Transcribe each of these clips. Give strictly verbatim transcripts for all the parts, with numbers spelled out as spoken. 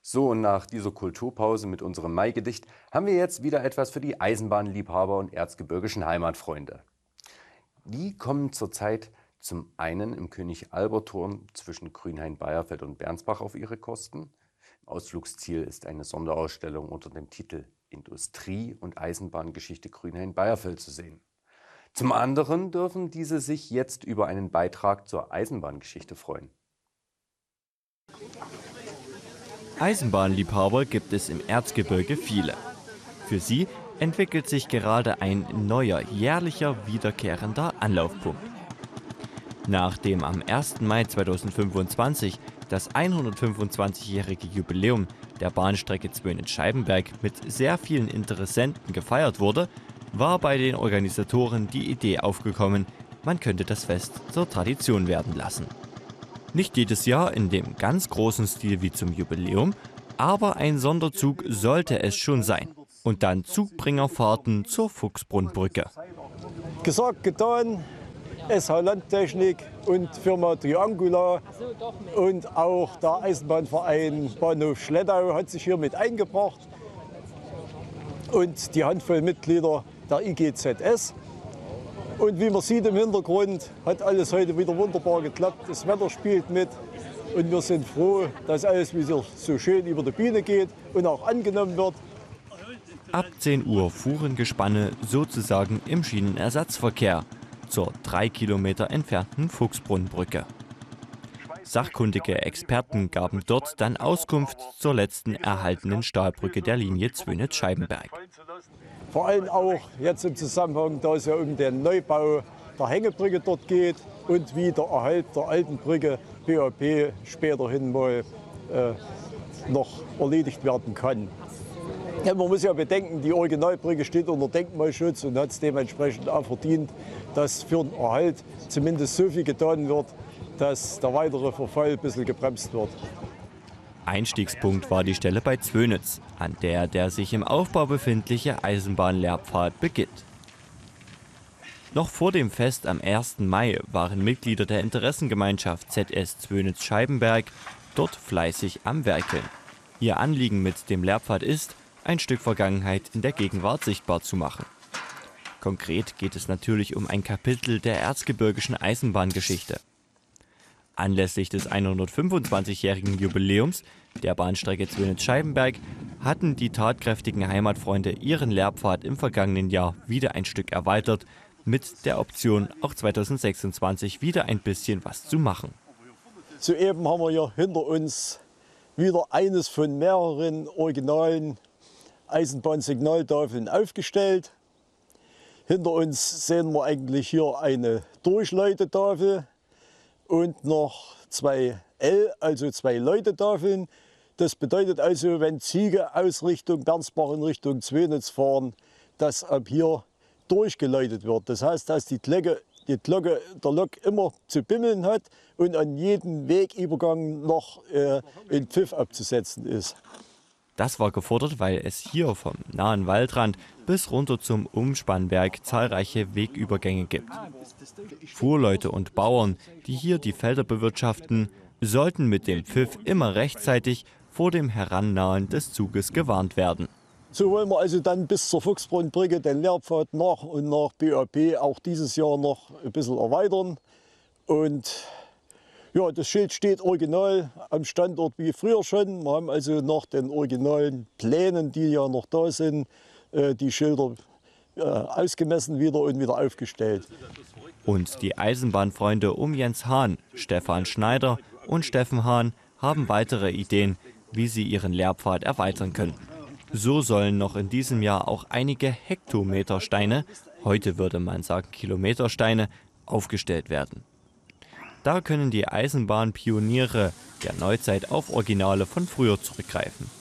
So, und nach dieser Kulturpause mit unserem Maigedicht haben wir jetzt wieder etwas für die Eisenbahnliebhaber und erzgebirgischen Heimatfreunde. Die kommen zurzeit zum einen im König-Albert-Turm zwischen Grünhain-Beierfeld und Bernsbach auf ihre Kosten. Ausflugsziel ist eine Sonderausstellung unter dem Titel Industrie- und Eisenbahngeschichte Grünhain-Beierfeld zu sehen. Zum anderen dürfen diese sich jetzt über einen Beitrag zur Eisenbahngeschichte freuen. Eisenbahnliebhaber gibt es im Erzgebirge viele. Für sie entwickelt sich gerade ein neuer, jährlicher wiederkehrender Anlaufpunkt. Nach dem am ersten Mai zweitausendfünfundzwanzig das hundertfünfundzwanzigjährige Jubiläum der Bahnstrecke Zwönitz-Scheibenberg mit sehr vielen Interessenten gefeiert wurde, war bei den Organisatoren die Idee aufgekommen, man könnte das Fest zur Tradition werden lassen. Nicht jedes Jahr in dem ganz großen Stil wie zum Jubiläum, aber ein Sonderzug sollte es schon sein. Und dann Zugbringerfahrten zur Fuchsbrunnbrücke. Gesagt, getan, S H Landtechnik und Firma Triangula und auch der Eisenbahnverein Bahnhof Schlettau hat sich hier mit eingebracht. Und die Handvoll Mitglieder der I G Z S. Und wie man sieht im Hintergrund, hat alles heute wieder wunderbar geklappt. Das Wetter spielt mit und wir sind froh, dass alles wieder so schön über die Bühne geht und auch angenommen wird. Ab zehn Uhr fuhren Gespanne sozusagen im Schienenersatzverkehr zur drei Kilometer entfernten Fuchsbrunnbrücke. Sachkundige Experten gaben dort dann Auskunft zur letzten erhaltenen Stahlbrücke der Linie Zwönitz-Scheibenberg. Vor allem auch jetzt im Zusammenhang, da es ja um den Neubau der Hängebrücke dort geht und wie der Erhalt der alten Brücke B A P späterhin mal äh, noch erledigt werden kann. Ja, man muss ja bedenken, die Originalbrücke steht unter Denkmalschutz und hat es dementsprechend auch verdient, dass für den Erhalt zumindest so viel getan wird, dass der weitere Verfall ein bisschen gebremst wird. Einstiegspunkt war die Stelle bei Zwönitz, an der der sich im Aufbau befindliche Eisenbahnlehrpfad beginnt. Noch vor dem Fest am ersten Mai waren Mitglieder der Interessengemeinschaft Z S Zwönitz-Scheibenberg dort fleißig am Werkeln. Ihr Anliegen mit dem Lehrpfad ist, ein Stück Vergangenheit in der Gegenwart sichtbar zu machen. Konkret geht es natürlich um ein Kapitel der erzgebirgischen Eisenbahngeschichte. Anlässlich des hundertfünfundzwanzigjährigen Jubiläums der Bahnstrecke Zwönitz-Scheibenberg hatten die tatkräftigen Heimatfreunde ihren Lehrpfad im vergangenen Jahr wieder ein Stück erweitert, mit der Option, auch zweitausendsechsundzwanzig wieder ein bisschen was zu machen. Soeben haben wir hier hinter uns wieder eines von mehreren originalen Eisenbahnsignaltafeln aufgestellt. Hinter uns sehen wir eigentlich hier eine Durchläutetafel und noch zwei L, also zwei Läutetafeln. Das bedeutet also, wenn Züge aus Richtung Bernsbach in Richtung Zwönitz fahren, dass ab hier durchgeläutet wird. Das heißt, dass die Glocke, die Glocke der Lok immer zu bimmeln hat und an jedem Wegübergang noch äh, ein Pfiff abzusetzen ist. Das war gefordert, weil es hier vom nahen Waldrand bis runter zum Umspannberg zahlreiche Wegübergänge gibt. Fuhrleute und Bauern, die hier die Felder bewirtschaften, sollten mit dem Pfiff immer rechtzeitig vor dem Herannahen des Zuges gewarnt werden. So wollen wir also dann bis zur Fuchsbrunnbrücke den Lehrpfad nach und nach B A P auch dieses Jahr noch ein bisschen erweitern. Und ja, das Schild steht original am Standort wie früher schon. Wir haben also nach den originalen Plänen, die ja noch da sind, die Schilder ausgemessen wieder und wieder aufgestellt. Und die Eisenbahnfreunde um Jens Hahn, Stefan Schneider und Steffen Hahn haben weitere Ideen, wie sie ihren Lehrpfad erweitern können. So sollen noch in diesem Jahr auch einige Hektometersteine, heute würde man sagen Kilometersteine, aufgestellt werden. Da können die Eisenbahnpioniere der Neuzeit auf Originale von früher zurückgreifen.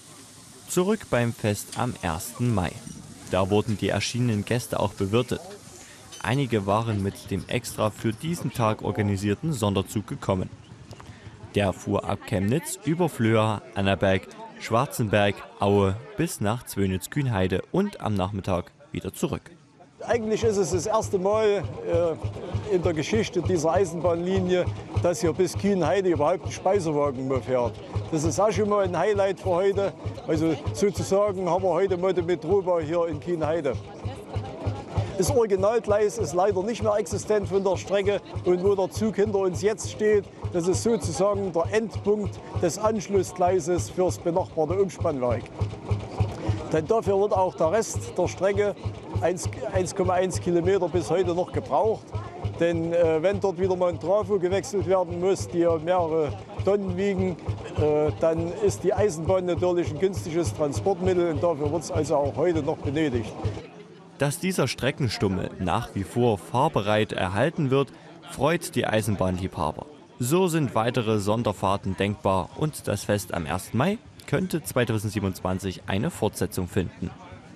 Zurück beim Fest am ersten Mai. Da wurden die erschienenen Gäste auch bewirtet. Einige waren mit dem extra für diesen Tag organisierten Sonderzug gekommen. Der fuhr ab Chemnitz über Flöa, Annaberg, Schwarzenberg, Aue bis nach Zwönitz-Kühnheide und am Nachmittag wieder zurück. Eigentlich ist es das erste Mal äh, in der Geschichte dieser Eisenbahnlinie, dass hier bis Kienheide überhaupt ein Speisewagen mehr fährt. Das ist auch schon mal ein Highlight für heute. Also sozusagen haben wir heute mal die Metroba hier in Kienheide. Das Originalgleis ist leider nicht mehr existent von der Strecke und wo der Zug hinter uns jetzt steht, das ist sozusagen der Endpunkt des Anschlussgleises fürs benachbarte Umspannwerk. Denn dafür wird auch der Rest der Strecke, eins Komma eins Kilometer, bis heute noch gebraucht. Denn äh, wenn dort wieder mal ein Trafo gewechselt werden muss, die ja mehrere Tonnen wiegen, äh, dann ist die Eisenbahn natürlich ein günstiges Transportmittel und dafür wird es also auch heute noch benötigt. Dass dieser Streckenstummel nach wie vor fahrbereit erhalten wird, freut die Eisenbahnliebhaber. So sind weitere Sonderfahrten denkbar und das Fest am ersten Mai könnte zweitausendsiebenundzwanzig eine Fortsetzung finden.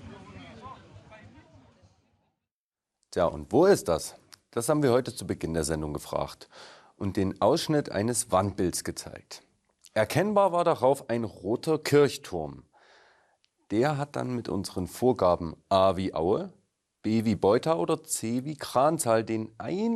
Tja, und wo ist das? Das haben wir heute zu Beginn der Sendung gefragt und den Ausschnitt eines Wandbilds gezeigt. Erkennbar war darauf ein roter Kirchturm. Der hat dann mit unseren Vorgaben A wie Aue, B wie Beuta oder C wie Kranzahl den ein